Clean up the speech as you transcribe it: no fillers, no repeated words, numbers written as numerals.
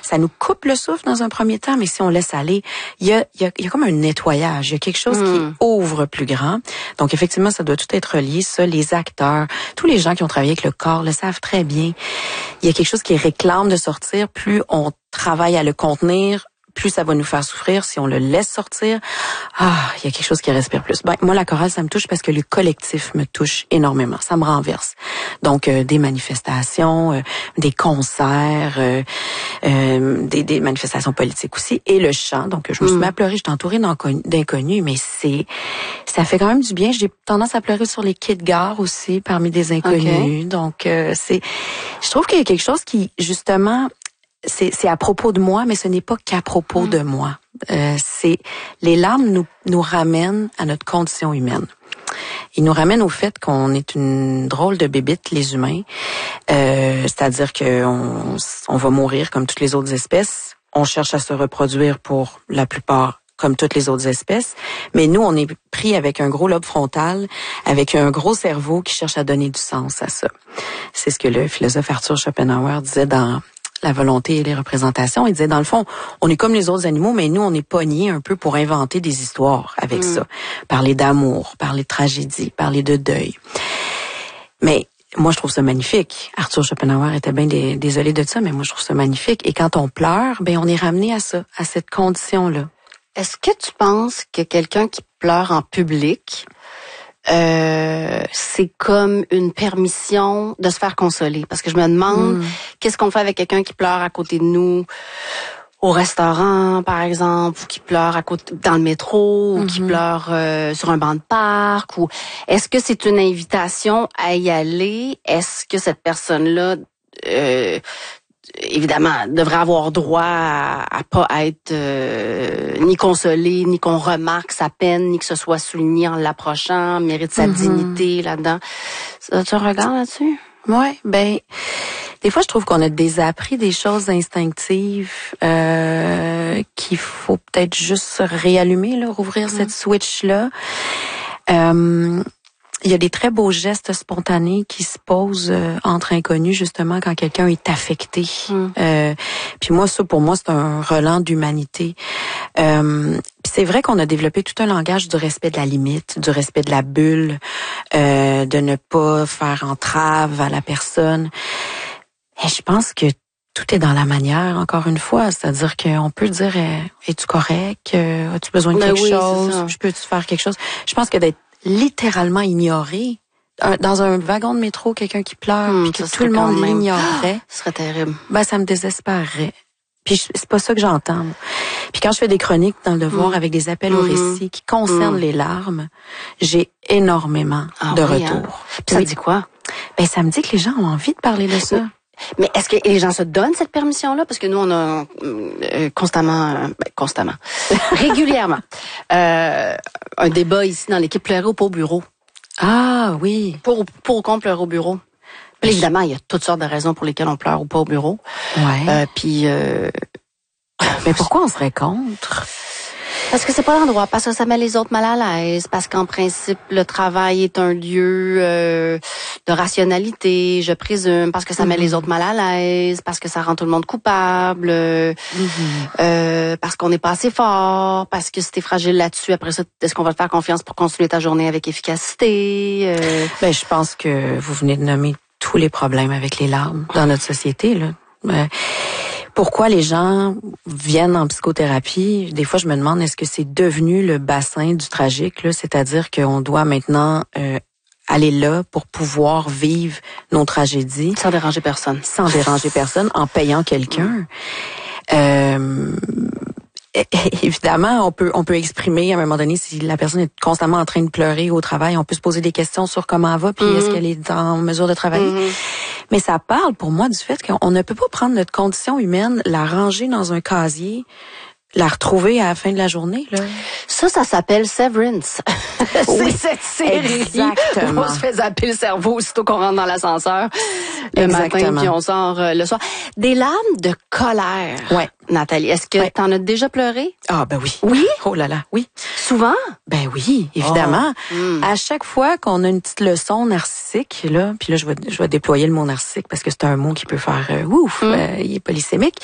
ça nous coupe le souffle dans un premier temps, mais si on laisse aller, il y a comme un nettoyage, il y a quelque chose qui ouvre plus grand. Donc effectivement, ça doit tout être relié, ça, les acteurs, tous les gens qui ont travaillé avec le corps le savent très bien. Il y a quelque chose qui réclame de sortir, plus on travaille à le contenir, plus ça va nous faire souffrir. Si on le laisse sortir, il y a quelque chose qui respire plus. Moi, la chorale, ça me touche parce que le collectif me touche énormément. Ça me renverse. Donc, des manifestations, des concerts, des manifestations politiques aussi, et le chant. Donc, je me suis mis à pleurer. J'étais entourée d'inconnus, mais ça fait quand même du bien. J'ai tendance à pleurer sur les quais de gare aussi, parmi des inconnus. Okay. Donc, je trouve qu'il y a quelque chose qui, justement, c'est à propos de moi, mais ce n'est pas qu'à propos de moi. Les larmes nous ramènent à notre condition humaine. Ils nous ramènent au fait qu'on est une drôle de bébite, les humains. C'est-à-dire qu'on va mourir comme toutes les autres espèces. On cherche à se reproduire pour la plupart comme toutes les autres espèces. Mais nous, on est pris avec un gros lobe frontal, avec un gros cerveau qui cherche à donner du sens à ça. C'est ce que le philosophe Arthur Schopenhauer disait dans La volonté et les représentations. Il disait, dans le fond, on est comme les autres animaux, mais nous, on est pognés un peu pour inventer des histoires avec ça. Parler d'amour, parler de tragédie, parler de deuil. Mais moi, je trouve ça magnifique. Arthur Schopenhauer était bien désolé de ça, mais moi, je trouve ça magnifique. Et quand on pleure, on est ramené à ça, à cette condition-là. Est-ce que tu penses que quelqu'un qui pleure en public, c'est comme une permission de se faire consoler? Parce que je me demande, qu'est-ce qu'on fait avec quelqu'un qui pleure à côté de nous au restaurant, par exemple, ou qui pleure à côté dans le métro, ou qui pleure sur un banc de parc, ou est-ce que c'est une invitation à y aller? Est-ce que cette personne-là évidemment, devrait avoir droit à pas être ni consolé, ni qu'on remarque sa peine, ni que ce soit souligné en l'approchant, mérite sa dignité là-dedans. As-tu un regard là-dessus? Ouais, des fois, je trouve qu'on a désappris des choses instinctives qu'il faut peut-être juste réallumer, là, rouvrir cette switch-là. Il y a des très beaux gestes spontanés qui se posent entre inconnus, justement, quand quelqu'un est affecté. Puis moi, ça, pour moi, c'est un relent d'humanité. Puis c'est vrai qu'on a développé tout un langage du respect de la limite, du respect de la bulle, de ne pas faire entrave à la personne. Et je pense que tout est dans la manière, encore une fois. C'est-à-dire qu'on peut dire, es-tu correct? As-tu besoin de quelque chose? Je peux-tu faire quelque chose? Je pense que d'être littéralement ignoré dans un wagon de métro, quelqu'un qui pleure, puis que tout le monde l'ignorerait, ce serait terrible. Ça me désespérerait. Puis c'est pas ça que j'entends. Puis quand je fais des chroniques dans le Devoir avec des appels au récit qui concernent les larmes, j'ai énormément de retours. Puis ça dit quoi? Ça me dit que les gens ont envie de parler de ça. Mais est-ce que les gens se donnent cette permission-là? Parce que nous, on a constamment, régulièrement, un débat ici dans l'équipe Pleurer ou pas au bureau. Ah oui. Pour ou contre pleurer au bureau. Puis évidemment, il y a toutes sortes de raisons pour lesquelles on pleure ou pas au bureau. Ouais. Mais pourquoi on serait contre? Parce que c'est pas l'endroit, parce que ça met les autres mal à l'aise, parce qu'en principe, le travail est un lieu de rationalité, je présume, parce que ça met les autres mal à l'aise, parce que ça rend tout le monde coupable, parce qu'on n'est pas assez fort, parce que si t'es fragile là-dessus, après ça, est-ce qu'on va te faire confiance pour continuer ta journée avec efficacité? Je pense que vous venez de nommer tous les problèmes avec les larmes dans notre société, là. Pourquoi les gens viennent en psychothérapie? Des fois, je me demande, est-ce que c'est devenu le bassin du tragique, là? C'est-à-dire qu'on doit maintenant aller là pour pouvoir vivre nos tragédies. Sans déranger personne. Sans déranger personne, en payant quelqu'un. Évidemment, on peut exprimer à un moment donné si la personne est constamment en train de pleurer au travail, on peut se poser des questions sur comment elle va, puis est-ce qu'elle est en mesure de travailler. Mais ça parle pour moi du fait qu'on ne peut pas prendre notre condition humaine, la ranger dans un casier, la retrouver à la fin de la journée, là. Ça s'appelle Severance. Oui, c'est cette série exactement. où on se fait zapper le cerveau aussitôt qu'on rentre dans l'ascenseur le matin, puis on sort le soir. Des larmes de colère. Ouais. Nathalie, est-ce que t'en as déjà pleuré? Ah, oui. Oui? Oh là là, oui. Souvent? Oui, évidemment. À chaque fois qu'on a une petite leçon narcissique, là, puis là, je vais déployer le mot narcissique parce que c'est un mot qui peut faire il est polysémique.